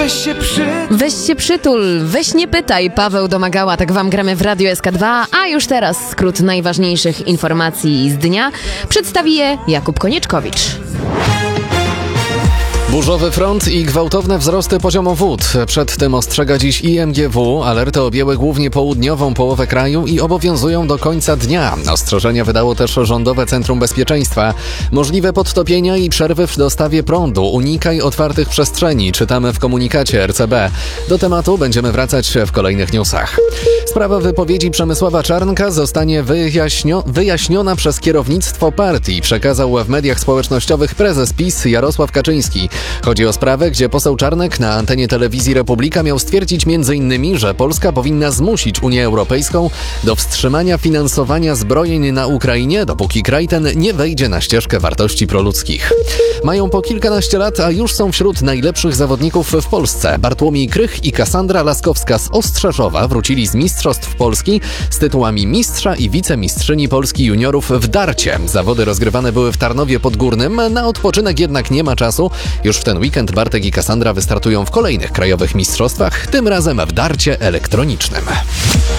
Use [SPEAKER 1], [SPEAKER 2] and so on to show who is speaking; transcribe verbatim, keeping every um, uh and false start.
[SPEAKER 1] Weź się przy...
[SPEAKER 2] Weź się przytul, weź nie pytaj. Paweł Domagała, tak wam gramy w Radiu S K dwa, a już teraz skrót najważniejszych informacji z dnia przedstawi je Jakub Konieczkowicz.
[SPEAKER 3] Burzowy front i gwałtowne wzrosty poziomu wód. Przed tym ostrzega dziś I M G W. Alerty objęły głównie południową połowę kraju i obowiązują do końca dnia. Ostrzeżenia wydało też Rządowe Centrum Bezpieczeństwa. Możliwe podtopienia i przerwy w dostawie prądu. Unikaj otwartych przestrzeni, czytamy w komunikacie R C B. Do tematu będziemy wracać w kolejnych newsach. Sprawa wypowiedzi Przemysława Czarnka zostanie wyjaśnio- wyjaśniona przez kierownictwo partii, przekazał w mediach społecznościowych prezes PiS Jarosław Kaczyński. Chodzi o sprawę, gdzie poseł Czarnek na antenie telewizji Republika miał stwierdzić między innymi, że Polska powinna zmusić Unię Europejską do wstrzymania finansowania zbrojeń na Ukrainie, dopóki kraj ten nie wejdzie na ścieżkę wartości proludzkich. Mają po kilkanaście lat, a już są wśród najlepszych zawodników w Polsce. Bartłomiej Krych i Kassandra Laskowska z Ostrzeszowa wrócili z Mistrzostw Polski z tytułami mistrza i wicemistrzyni Polski juniorów w darcie. Zawody rozgrywane były w Tarnowie Podgórnym, na odpoczynek jednak nie ma czasu. Już w ten weekend Bartek i Kassandra wystartują w kolejnych krajowych mistrzostwach, tym razem w darcie elektronicznym.